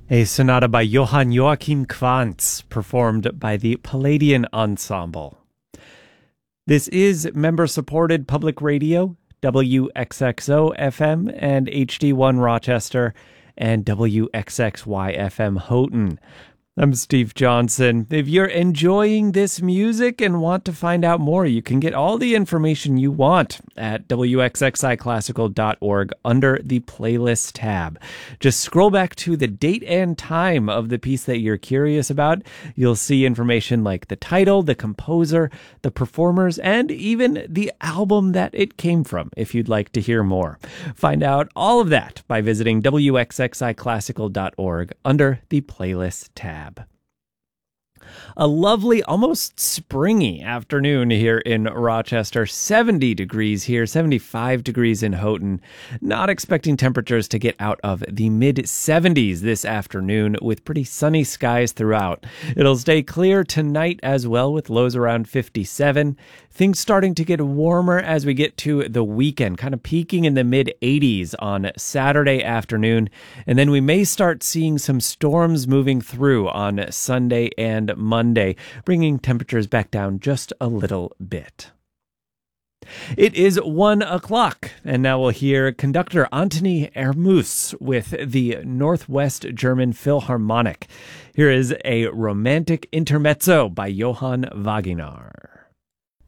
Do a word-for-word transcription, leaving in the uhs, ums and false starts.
A sonata by Johann Joachim Quantz, performed by the Palladian Ensemble. This is member-supported public radio, W X X O F M and H D one Rochester, and W X X Y F M Houghton. I'm Steve Johnson. If you're enjoying this music and want to find out more, you can get all the information you want at W X X I classical dot org under the playlist tab. Just scroll back to the date and time of the piece that you're curious about. You'll see information like the title, the composer, the performers, and even the album that it came from, if you'd like to hear more. Find out all of that by visiting W X X I classical dot org under the playlist tab. A lovely, almost springy afternoon here in Rochester. seventy degrees here, seventy-five degrees in Houghton. Not expecting temperatures to get out of the mid seventies this afternoon with pretty sunny skies throughout. It'll stay clear tonight as well with lows around fifty-seven. Things starting to get warmer as we get to the weekend, kind of peaking in the mid eighties on Saturday afternoon. And then we may start seeing some storms moving through on Sunday and Monday, bringing temperatures back down just a little bit. It is one o'clock, and now we'll hear conductor Antoni Ermus with the Northwest German Philharmonic. Here is a romantic intermezzo by Johann Wagner.